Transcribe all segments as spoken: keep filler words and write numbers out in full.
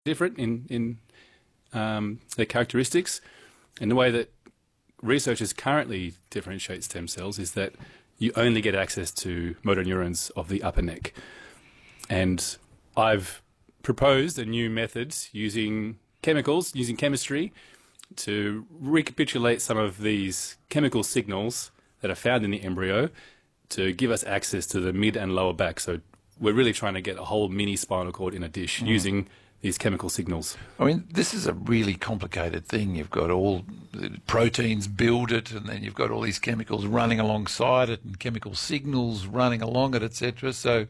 different in, in um, their characteristics. And the way that researchers currently differentiate stem cells is that you only get access to motor neurons of the upper neck. And I've proposed a new method using chemicals, using chemistry, to recapitulate some of these chemical signals that are found in the embryo to give us access to the mid and lower back. So we're really trying to get a whole mini spinal cord in a dish mm. using these chemical signals. I mean, this is a really complicated thing. You've got all the proteins build it, and then you've got all these chemicals running alongside it and chemical signals running along it, et cetera. So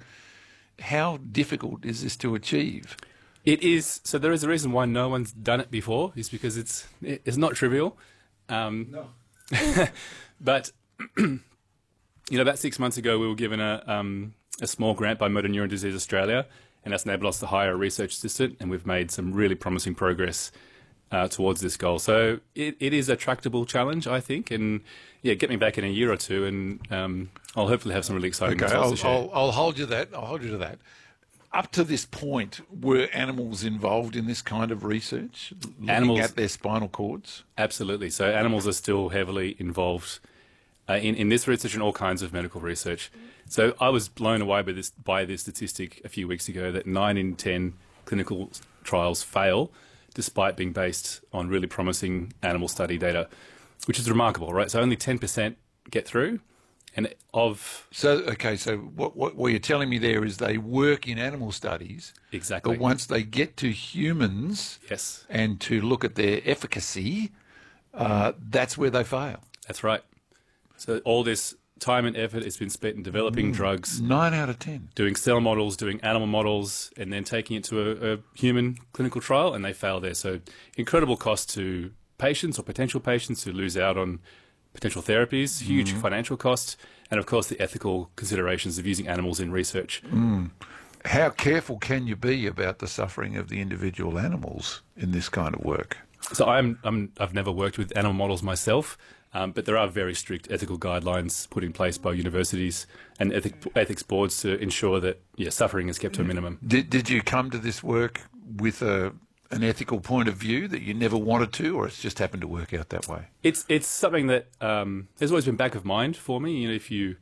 how difficult is this to achieve? It is. So there is a reason why no one's done it before, is because it's it's not trivial. Um, no. But, you know, about six months ago, we were given a, um, a small grant by Motor Neuron Disease Australia, and that's enabled us to hire a research assistant, and we've made some really promising progress uh, towards this goal. So it, it is a tractable challenge, I think, and yeah, get me back in a year or two, and um, I'll hopefully have some really exciting okay, results I'll, to share. I'll, I'll hold you that. I'll hold you to that. Up to this point, were animals involved in this kind of research, looking animals, at their spinal cords? Absolutely. So animals are still heavily involved uh, in, in this research and all kinds of medical research. So I was blown away by this, by this statistic a few weeks ago that nine in ten clinical trials fail despite being based on really promising animal study data, which is remarkable, right? So only ten percent get through. And of so okay, so what, what what you're telling me there is they work in animal studies, exactly. But once they get to humans, yes, and to look at their efficacy, uh, that's where they fail. That's right. So all this time and effort has been spent in developing mm, drugs. Nine out of ten. Doing cell models, doing animal models, and then taking it to a, a human clinical trial, and they fail there. So incredible cost to patients or potential patients who lose out on potential therapies, huge mm. financial costs, and of course the ethical considerations of using animals in research. Mm. How careful can you be about the suffering of the individual animals in this kind of work? So I'm, I'm, I've never worked with animal models myself, um, but there are very strict ethical guidelines put in place by universities and ethic, ethics boards to ensure that yeah, suffering is kept to a minimum. Did, did you come to this work with a an ethical point of view that you never wanted to, or it's just happened to work out that way? It's it's something that um, has always been back of mind for me. You know, if you,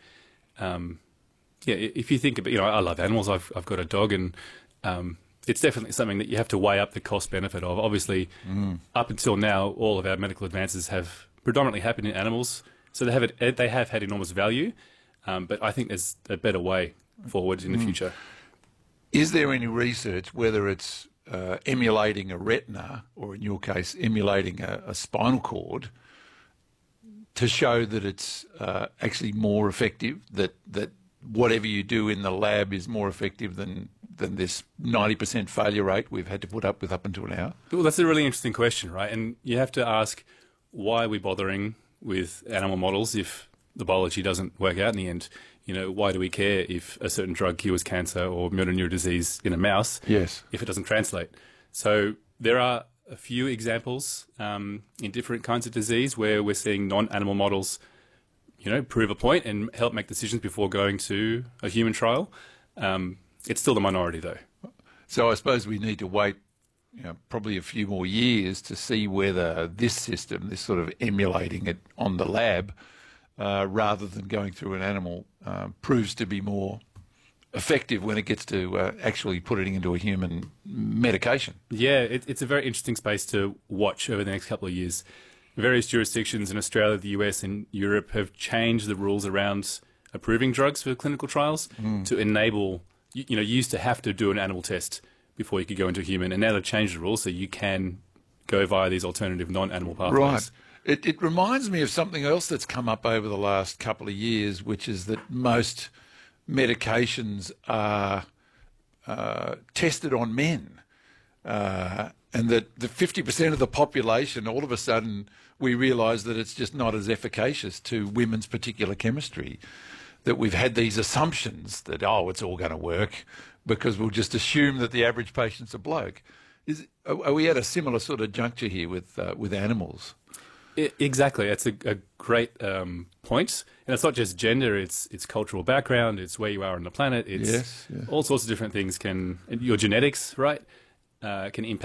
um, yeah, if you think about, you know, I love animals. I've I've got a dog, and um, it's definitely something that you have to weigh up the cost benefit of. Obviously, mm. up until now, all of our medical advances have predominantly happened in animals, so they have it, they have had enormous value. Um, but I think there's a better way forward in the mm. future. Is there any research, whether it's Uh, emulating a retina, or in your case, emulating a, a spinal cord, to show that it's uh, actually more effective, that, that whatever you do in the lab is more effective than, than this ninety percent failure rate we've had to put up with up until now? Well, that's a really interesting question, right? And you have to ask, why are we bothering with animal models if the biology doesn't work out in the end? You know, why do we care if a certain drug cures cancer or motor neuron disease in a mouse yes. if it doesn't translate? So there are a few examples um, in different kinds of disease where we're seeing non-animal models, you know, prove a point and help make decisions before going to a human trial. Um, it's still the minority, though. So I suppose we need to wait, you know, probably a few more years to see whether this system, this sort of emulating it on the lab, Uh, rather than going through an animal, uh, proves to be more effective when it gets to uh, actually putting it into a human medication. Yeah, it, it's a very interesting space to watch over the next couple of years. Various jurisdictions in Australia, the U S and Europe have changed the rules around approving drugs for clinical trials mm. to enable, you, you know, you used to have to do an animal test before you could go into a human, and now they've changed the rules so you can go via these alternative non-animal pathways. Right. It, it reminds me of something else that's come up over the last couple of years, which is that most medications are uh, tested on men, uh, and that the fifty percent of the population, all of a sudden, we realise that it's just not as efficacious to women's particular chemistry, that we've had these assumptions that, oh, it's all going to work because we'll just assume that the average patient's a bloke. Is, are we at a similar sort of juncture here with, uh, with animals? Exactly. That's a, a great um, point. And it's not just gender, it's it's cultural background, it's where you are on the planet, it's yes, yeah. all sorts of different things can, your genetics, right, uh, can impact